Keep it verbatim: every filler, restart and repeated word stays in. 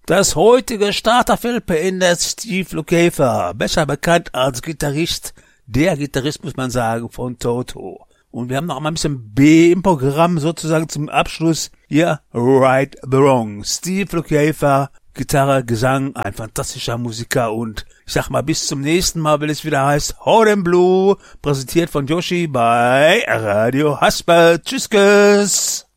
Das heutige Starterfeld beendet Steve Lukather, besser bekannt als Gitarrist, der Gitarrist muss man sagen, von Toto. Und wir haben noch mal ein bisschen B im Programm, sozusagen zum Abschluss. Hier, Right the Wrong. Steve Lukather, Gitarre, Gesang, ein fantastischer Musiker und ich sag mal bis zum nächsten Mal, wenn es wieder heißt Hot Blue, präsentiert von Yoshi bei Radio Hasper. Tschüss, tschüss.